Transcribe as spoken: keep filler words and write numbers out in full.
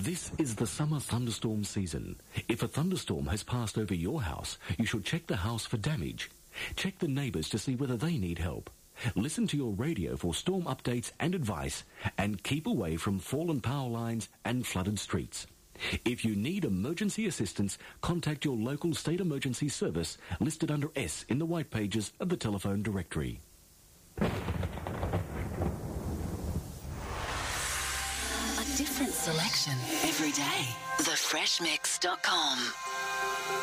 This is the summer thunderstorm season. If a thunderstorm has passed over your house, you should check the house for damage. Check the neighbours to see whether they need help. Listen to your radio for storm updates and advice, and keep away from fallen power lines and flooded streets. If you need emergency assistance, contact your local state emergency service listed under S in the white pages of the telephone directory. A different selection every day. the fresh mix dot com